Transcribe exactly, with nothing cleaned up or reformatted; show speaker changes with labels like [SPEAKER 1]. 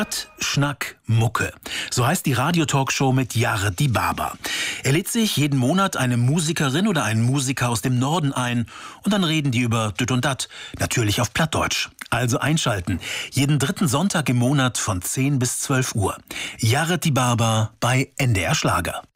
[SPEAKER 1] Schnack, Mucke. So heißt die Radiotalkshow mit Jared Die Barber. Er lädt sich jeden Monat eine Musikerin oder einen Musiker aus dem Norden ein und dann reden die über Düt und Dat, natürlich auf Plattdeutsch. Also einschalten, jeden dritten Sonntag im Monat von zehn bis zwölf Uhr. Jared Die Barber bei N D R Schlager.